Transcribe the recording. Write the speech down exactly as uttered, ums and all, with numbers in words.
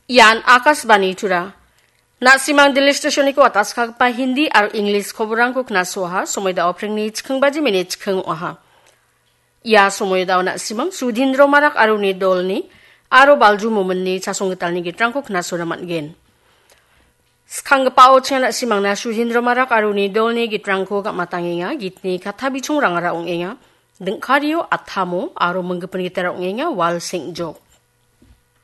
Yan Akashbani Tura. Na simang dili station ko atas kag pa Hindi ar English khoborang ko knasoha somoy da opring ni chkhang baji minute chkhang oha. Ya somoy da na simang Sudhindro marak aru ni dolni aro balju momen ni chasong getal ni gitrang ko knasora man gen. Skang pao chana simang na Sudhindro marak aru ni dolni gitrang ko ka matanginga gitni katha bichung rangara ong enga. Dengkario atamo aro menggepun gitara ong enga wal sing jok.